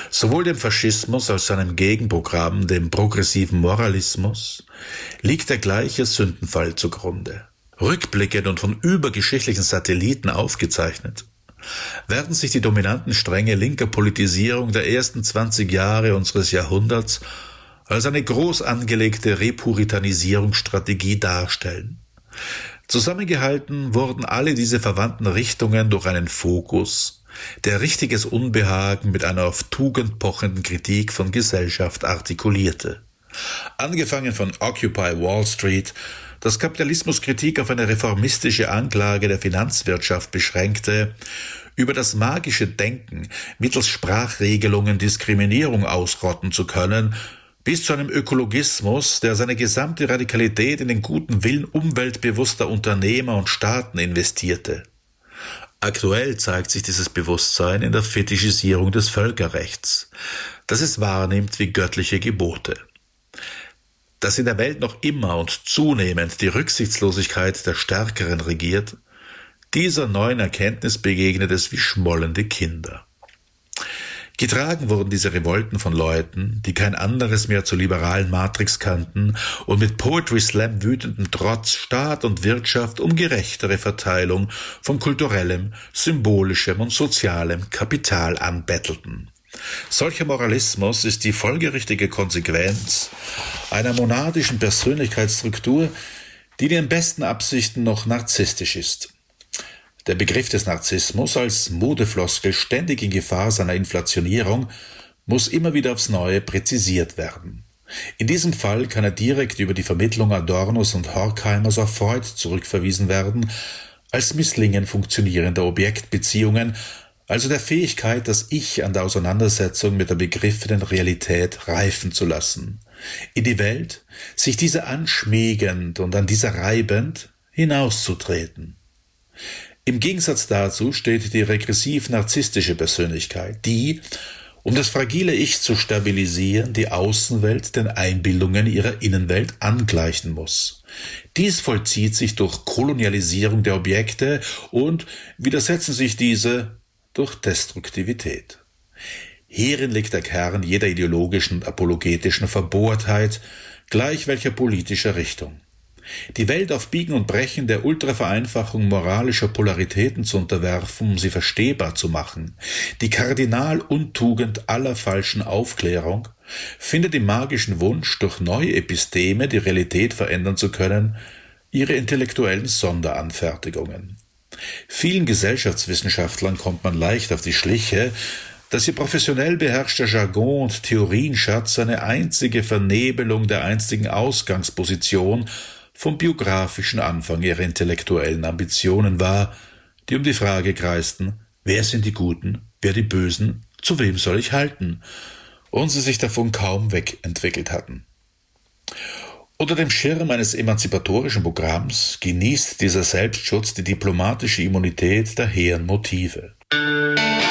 Sowohl dem Faschismus als seinem Gegenprogramm, dem progressiven Moralismus, liegt der gleiche Sündenfall zugrunde. Rückblickend und von übergeschichtlichen Satelliten aufgezeichnet, werden sich die dominanten Stränge linker Politisierung der ersten 20 Jahre unseres Jahrhunderts als eine groß angelegte Repuritanisierungsstrategie darstellen. Zusammengehalten wurden alle diese verwandten Richtungen durch einen Fokus, der richtiges Unbehagen mit einer auf Tugend pochenden Kritik von Gesellschaft artikulierte. Angefangen von Occupy Wall Street, das Kapitalismuskritik auf eine reformistische Anklage der Finanzwirtschaft beschränkte, über das magische Denken, mittels Sprachregelungen Diskriminierung ausrotten zu können, bis zu einem Ökologismus, der seine gesamte Radikalität in den guten Willen umweltbewusster Unternehmer und Staaten investierte. Aktuell zeigt sich dieses Bewusstsein in der Fetischisierung des Völkerrechts, das es wahrnimmt wie göttliche Gebote. Dass in der Welt noch immer und zunehmend die Rücksichtslosigkeit der Stärkeren regiert, dieser neuen Erkenntnis begegnet es wie schmollende Kinder. Getragen wurden diese Revolten von Leuten, die kein anderes mehr zur liberalen Matrix kannten und mit Poetry Slam wütendem Trotz Staat und Wirtschaft um gerechtere Verteilung von kulturellem, symbolischem und sozialem Kapital anbettelten. Solcher Moralismus ist die folgerichtige Konsequenz einer monadischen Persönlichkeitsstruktur, die in ihren besten Absichten noch narzisstisch ist. Der Begriff des Narzissmus als Modefloskel ständig in Gefahr seiner Inflationierung muss immer wieder aufs Neue präzisiert werden. In diesem Fall kann er direkt über die Vermittlung Adornos und Horkheimers auf Freud zurückverwiesen werden, als Misslingen funktionierender Objektbeziehungen, also der Fähigkeit, das Ich an der Auseinandersetzung mit der begriffenen Realität reifen zu lassen, in die Welt, sich diese anschmiegend und an dieser reibend hinauszutreten. Im Gegensatz dazu steht die regressiv-narzisstische Persönlichkeit, die, um das fragile Ich zu stabilisieren, die Außenwelt den Einbildungen ihrer Innenwelt angleichen muss. Dies vollzieht sich durch Kolonialisierung der Objekte und widersetzen sich diese durch Destruktivität. Hierin liegt der Kern jeder ideologischen und apologetischen Verbohrtheit, gleich welcher politischer Richtung. Die Welt auf Biegen und Brechen der Ultravereinfachung moralischer Polaritäten zu unterwerfen, um sie verstehbar zu machen, die Kardinaluntugend aller falschen Aufklärung, findet im magischen Wunsch, durch neue Episteme die Realität verändern zu können, ihre intellektuellen Sonderanfertigungen. Vielen Gesellschaftswissenschaftlern kommt man leicht auf die Schliche, dass ihr professionell beherrschter Jargon und Theorienschatz eine einzige Vernebelung der einstigen Ausgangsposition vom biografischen Anfang ihrer intellektuellen Ambitionen war, die um die Frage kreisten, wer sind die Guten, wer die Bösen, zu wem soll ich halten, und sie sich davon kaum wegentwickelt hatten. Unter dem Schirm eines emanzipatorischen Programms genießt dieser Selbstschutz die diplomatische Immunität der hehren Motive.